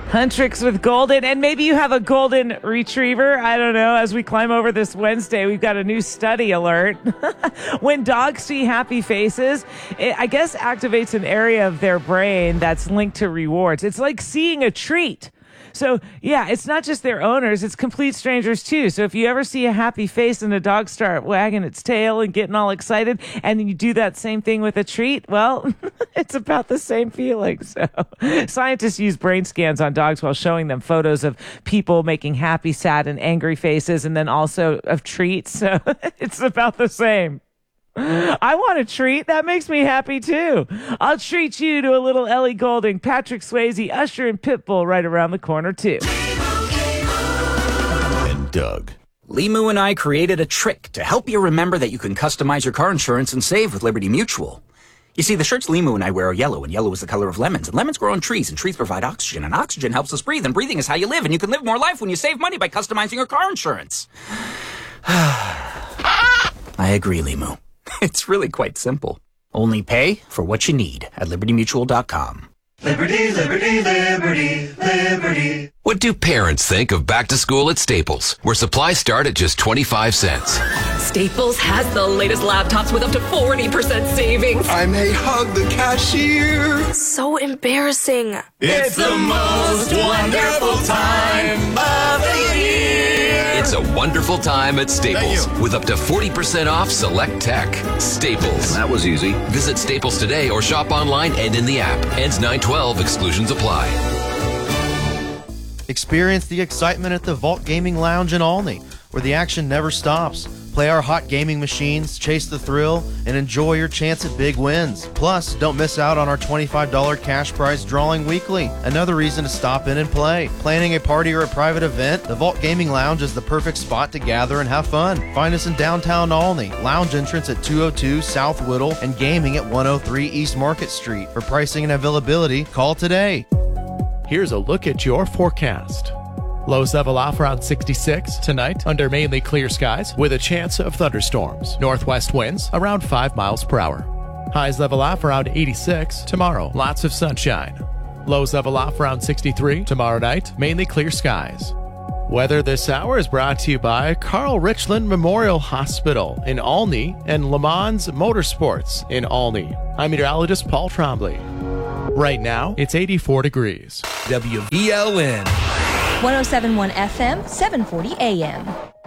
Huntrix with Golden, and maybe you have a golden retriever. I don't know. As we climb over this Wednesday, we've got a new study alert. When dogs see happy faces, it, I guess, activates an area of their brain that's linked to rewards. It's like seeing a treat. So, yeah, it's not just their owners, it's complete strangers too. So if you ever see a happy face and a dog start wagging its tail and getting all excited, and then you do that same thing with a treat, well, it's about the same feeling. So scientists use brain scans on dogs while showing them photos of people making happy, sad, and angry faces, and then also of treats. So it's about the same. I want a treat. That makes me happy, too. I'll treat you to a little Ellie Goulding, Patrick Swayze, Usher, and Pitbull right around the corner, too. And Doug. Limu and I created a trick to help you remember that you can customize your car insurance and save with Liberty Mutual. You see, the shirts Limu and I wear are yellow, and yellow is the color of lemons. And lemons grow on trees, and trees provide oxygen, and oxygen helps us breathe, and breathing is how you live, and you can live more life when you save money by customizing your car insurance. I agree, Limu. It's really quite simple. Only pay for what you need at libertymutual.com. Liberty, liberty, liberty, liberty. What do parents think of back to school at Staples, where supplies start at just 25 cents? Staples has the latest laptops with up to 40% savings. I may hug the cashier. So embarrassing. It's the most wonderful time of the year. It's a wonderful time at Staples with up to 40% off select tech. Staples. That was easy. Visit Staples today or shop online and in the app. Ends 9/12. Exclusions apply. Experience the excitement at the Vault Gaming Lounge in Olney, where the action never stops. Play our hot gaming machines, chase the thrill, and enjoy your chance at big wins. Plus, don't miss out on our $25 cash prize drawing weekly. Another reason to stop in and play. Planning a party or a private event? The Vault Gaming Lounge is the perfect spot to gather and have fun. Find us in downtown Olney. Lounge entrance at 202 South Whittle and gaming at 103 East Market Street. For pricing and availability, call today. Here's a look at your forecast. Lows level off around 66 tonight under mainly clear skies with a chance of thunderstorms. Northwest winds around 5 miles per hour. Highs level off around 86 tomorrow. Lots of sunshine. Lows level off around 63 tomorrow night. Mainly clear skies. Weather this hour is brought to you by Carl Richland Memorial Hospital in Olney and Le Mans Motorsports in Olney. I'm meteorologist Paul Trombley. Right now, it's 84 degrees. WVLN. 107.1 FM, 740 AM.